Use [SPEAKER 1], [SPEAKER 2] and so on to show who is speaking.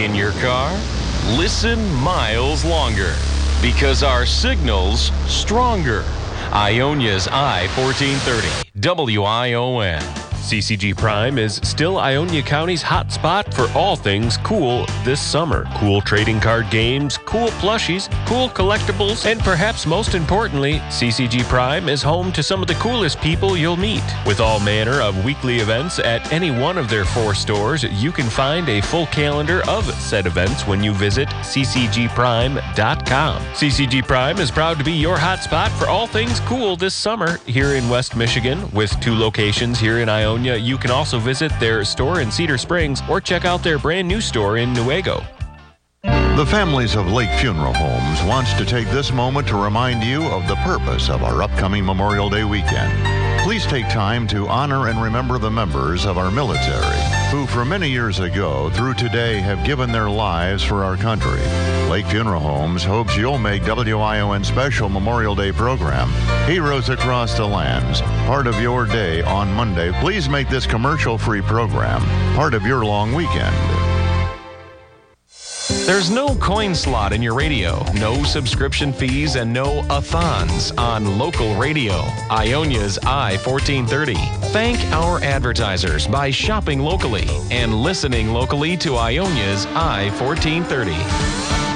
[SPEAKER 1] In your car, listen miles longer because our signal's stronger. Ionia's I-1430, WION.
[SPEAKER 2] CCG Prime is still Ionia County's hot spot for all things cool this summer. Cool trading card games, cool plushies, cool collectibles, and perhaps most importantly, CCG Prime is home to some of the coolest people you'll meet. With all manner of weekly events at any one of their 4 stores, you can find a full calendar of said events when you visit ccgprime.com. CCG Prime is proud to be your hot spot for all things cool this summer here in West Michigan. With 2 locations here in Ionia, you can also visit their store in Cedar Springs or check out their brand new store in Newaygo.
[SPEAKER 3] The families of Lake Funeral Homes wants to take this moment to remind you of the purpose of our upcoming Memorial Day weekend. Please take time to honor and remember the members of our military who from many years ago through today have given their lives for our country. Lake Funeral Homes hopes you'll make WION's special Memorial Day program, Heroes Across the Lands, part of your day on Monday. Please make this commercial-free program part of your long weekend.
[SPEAKER 1] There's no coin slot in your radio, no subscription fees, and no a-thons on local radio. Ionia's I-1430. Thank our advertisers by shopping locally and listening locally to Ionia's I-1430.